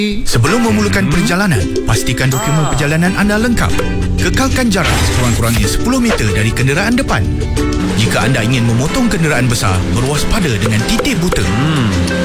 Sebelum memulakan perjalanan, pastikan dokumen perjalanan anda lengkap. Kekalkan jarak sekurang-kurangnya 10 meter dari kenderaan depan. Jika anda ingin memotong kenderaan besar, berwaspada dengan titik buta.